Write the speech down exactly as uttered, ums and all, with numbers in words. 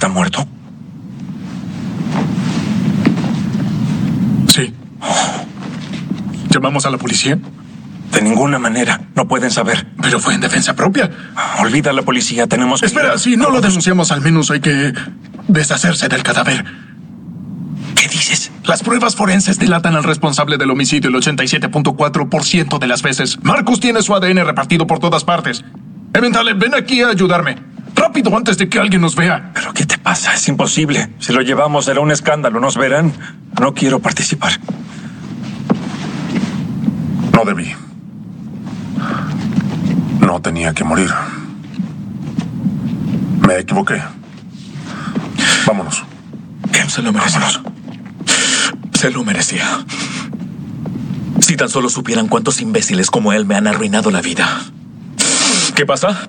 muerto? Sí. ¿Llamamos a la policía? De ninguna manera. No pueden saber. Pero fue en defensa propia. Olvida la policía. Tenemos que... Espera, si no lo denunciamos, al menos hay que deshacerse del cadáver. ¿Qué dices? Las pruebas forenses delatan al responsable del homicidio el ochenta y siete punto cuatro por ciento de las veces. Marcus tiene su A D N repartido por todas partes. Eventale, ven aquí a ayudarme. Rápido, antes de que alguien nos vea. ¿Pero qué te pasa? Es imposible. Si lo llevamos será un escándalo. ¿Nos verán? No quiero participar. No debí. No tenía que morir. Me equivoqué. Vámonos. Se lo merecía. Vámonos. Se lo merecía. Si tan solo supieran cuántos imbéciles como él me han arruinado la vida. ¿Qué pasa?